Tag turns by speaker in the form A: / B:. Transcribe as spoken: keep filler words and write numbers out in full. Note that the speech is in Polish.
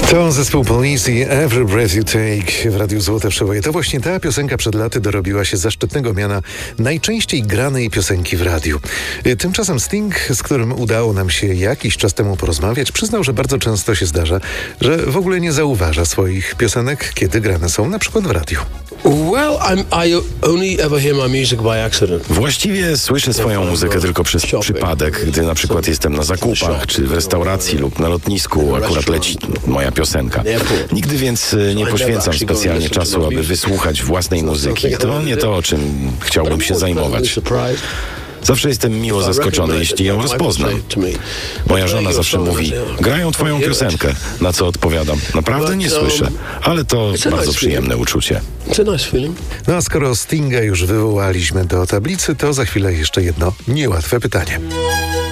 A: To zespół Police i Every Breath You Take w Radiu Złote Przeboje. To właśnie ta piosenka przed laty dorobiła się zaszczytnego miana najczęściej granej piosenki w radiu. Tymczasem Sting, z którym udało nam się jakiś czas temu porozmawiać, przyznał, że bardzo często się zdarza, że w ogóle nie zauważa swoich piosenek, kiedy grane są na przykład w radiu.
B: Well, I'm, I only ever hear my music by accident.
C: Właściwie słyszę swoją muzykę tylko przez przypadek, gdy na przykład jestem na zakupach, czy w restauracji lub na lotnisku, akurat leci moja piosenka. Nigdy więc nie poświęcam specjalnie czasu, aby wysłuchać własnej muzyki. To nie to, czym chciałbym się zajmować. Zawsze jestem miło zaskoczony, jeśli ją rozpoznam. Moja żona zawsze mówi, grają twoją piosenkę, na co odpowiadam, naprawdę nie słyszę, ale to bardzo przyjemne uczucie.
A: No a skoro Stinga już wywołaliśmy do tablicy, to za chwilę jeszcze jedno niełatwe pytanie.